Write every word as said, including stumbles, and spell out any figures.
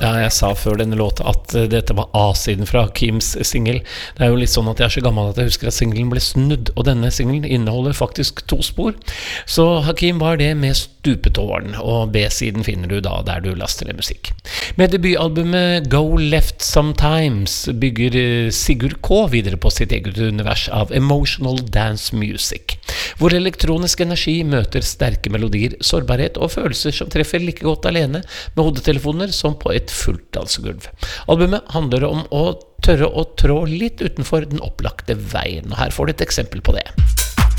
Ja, jeg sa før denne låta at uh, dette var A-siden fra Hakims single. Det er jo litt sånn at jeg er så gammel at jeg husker at singlen ble snudd, og denne singlen inneholder faktisk to spor. Så Hakim var det med Stupetårn, og B-siden finner du da der du laster ned musikk. Med debutalbumet Go Left Sometimes bygger uh, Sigurd K videre på sitt eget univers av emotional dance music, hvor elektronisk energi møter sterke melodier, sårbarhet og følelser som treffer like godt alene med hodetelefoner som på et fullt dansegulv. Albumet handler om å tørre å trå litt utenfor den opplagte veien, og her får du et eksempel på det.